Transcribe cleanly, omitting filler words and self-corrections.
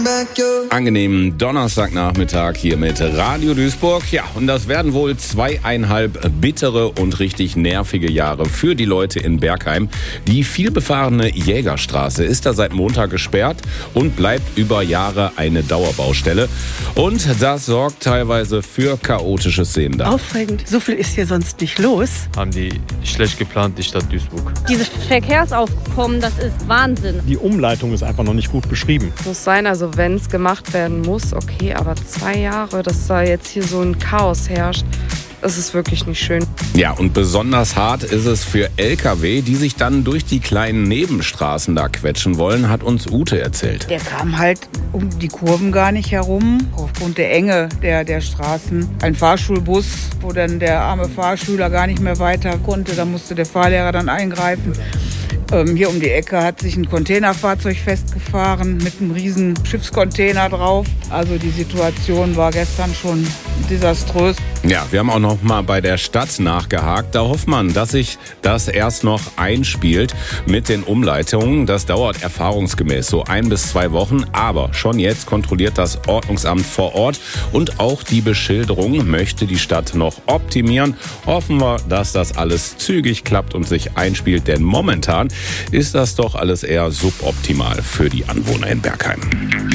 Angenehmen Donnerstagnachmittag hier mit Radio Duisburg. Ja, und das werden wohl 2,5 bittere und richtig nervige Jahre für die Leute in Bergheim. Die vielbefahrene Jägerstraße ist da seit Montag gesperrt und bleibt über Jahre eine Dauerbaustelle. Und das sorgt teilweise für chaotische Szenen da. Aufregend. So viel ist hier sonst nicht los. Haben die schlecht geplant, die Stadt Duisburg. Dieses Verkehrsaufkommen, das ist Wahnsinn. Die Umleitung ist einfach noch nicht gut beschrieben. Muss sein, also wenn es gemacht werden muss, okay, aber 2 Jahre, dass da jetzt hier so ein Chaos herrscht, das ist wirklich nicht schön. Ja, und besonders hart ist es für LKW, die sich dann durch die kleinen Nebenstraßen da quetschen wollen, hat uns Ute erzählt. Der kam halt um die Kurven gar nicht herum, aufgrund der Enge der Straßen. Ein Fahrschulbus, wo dann der arme Fahrschüler gar nicht mehr weiter konnte, da musste der Fahrlehrer dann eingreifen. Hier um die Ecke hat sich ein Containerfahrzeug festgefahren mit einem riesen Schiffscontainer drauf. Also die Situation war gestern schon desaströs. Ja, wir haben auch noch mal bei der Stadt nachgehakt. Da hofft man, dass sich das erst noch einspielt mit den Umleitungen. Das dauert erfahrungsgemäß so 1 bis 2 Wochen. Aber schon jetzt kontrolliert das Ordnungsamt vor Ort. Und auch die Beschilderung möchte die Stadt noch optimieren. Hoffen wir, dass das alles zügig klappt und sich einspielt. Denn momentan ist das doch alles eher suboptimal für die Anwohner in Bergheim.